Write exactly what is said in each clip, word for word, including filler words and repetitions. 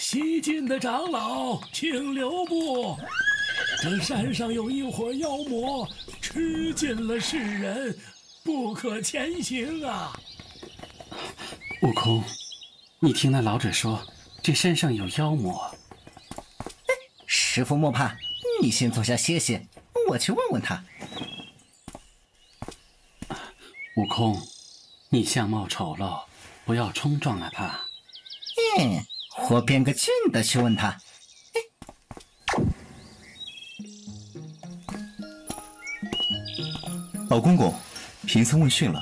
西晋的长老，请留步！这山上有一伙妖魔，吃尽了世人，不可前行啊！ 悟空，你听那老者说，这山上有妖魔。 师傅莫怕，你先坐下歇歇，我去问问他。 悟空，你相貌丑陋，不要冲撞了他。 嗯，我变个近的去问他。 老公公，贫僧问讯了。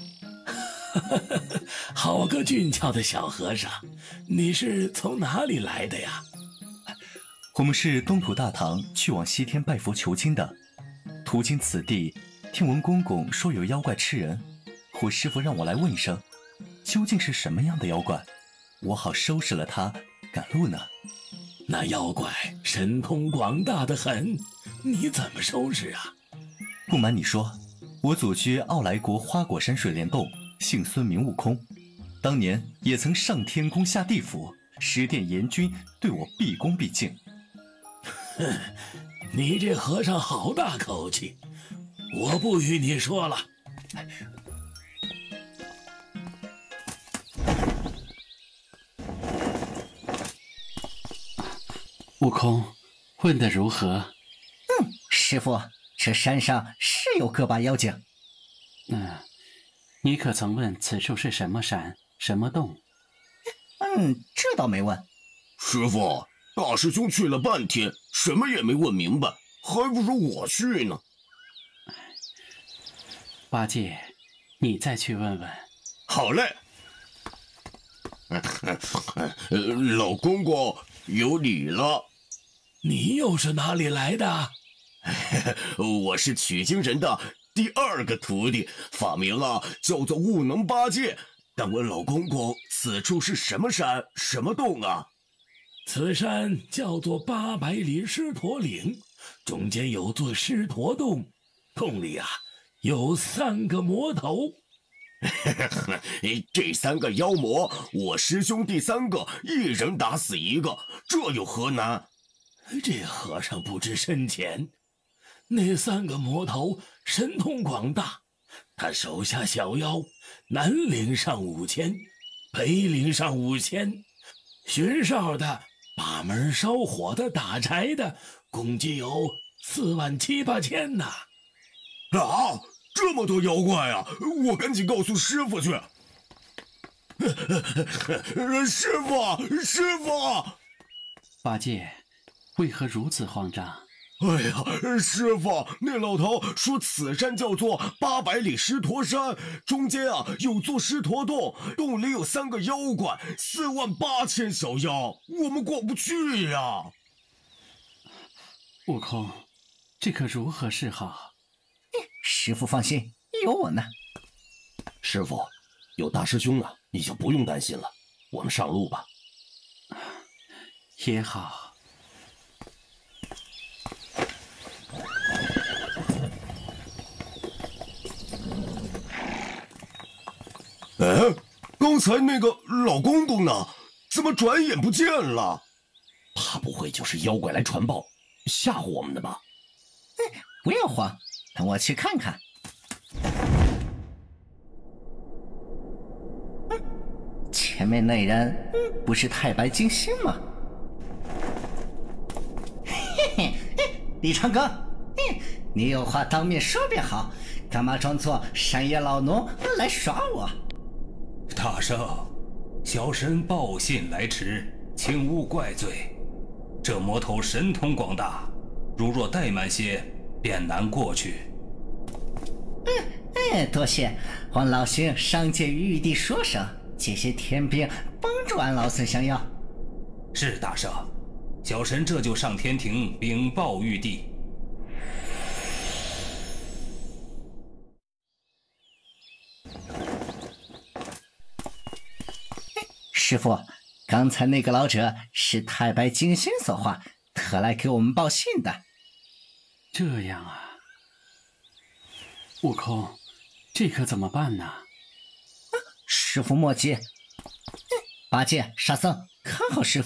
好个俊俏的小和尚，你是从哪里来的呀？ 我们是东土大唐去往西天拜佛求经的，途经此地，听闻公公说有妖怪吃人，我师父让我来问一声，究竟是什么样的妖怪，我好收拾了他，赶路呢。 那妖怪神通广大的很，你怎么收拾啊？ 不瞒你说，我祖居傲来国花果山水帘洞，姓孙名悟空，当年也曾上天宫下地府，十殿阎君对我毕恭毕敬。 哼，你这和尚好大口气，我不与你说了。 悟空，问得如何？ 嗯，师傅，这山上是有个把妖精。 嗯，你可曾问此处是什么山，什么洞？ 嗯，这倒没问。 师傅，大师兄去了半天，什么也没问明白，还不如我去呢。 八戒，你再去问问。 好嘞。老公公，有礼了。 你又是哪里来的？ 我是取经人的第二个徒弟，法名啊叫做悟能八戒。但问老公公，此处是什么山，什么洞啊？ 此山叫做八百里狮驼岭，中间有座狮驼洞，洞里啊有三个魔头。 这三个妖魔，我师兄弟三个一人打死一个，这有何难？ 这和尚不知深浅，那三个魔头神通广大，他手下小妖南岭上五千，北岭上五千，巡哨的、把门烧火的、打柴的，共计有四万七八千呐！ 啊，这么多妖怪啊！我赶紧告诉师傅去。师傅，师傅！ 八戒，为何如此慌张？ 哎呀，师傅，那老头说此山叫做八百里狮驼山，中间啊有座狮驼洞，洞里有三个妖怪，四万八千小妖，我们过不去呀。 悟空，这可如何是好？ 师傅放心，有我呢。 师傅，有大师兄呢，你就不用担心了。我们上路吧。 也好。 哎，刚才那个老公公呢？怎么转眼不见了？他不会就是妖怪来传报，吓唬我们的吧？ 哎，不要慌，等我去看看。嗯，前面那人不是太白金星吗？嘿嘿嘿，李长庚，嘿，你有话当面说便好，干嘛装作山野老农来耍我？ 大圣，小神报信来迟，请勿怪罪。这魔头神通广大，如若怠慢些，便难过去。 嗯，哎，多谢黄老兄上界与玉帝说声，借些天兵帮助俺老孙降妖。 是大圣，小神这就上天庭禀报玉帝。 师傅，刚才那个老者是太白金星所化，特来给我们报信的。 这样啊，悟空，这可怎么办呢？啊， 师傅莫急。八戒、沙僧，看好师傅。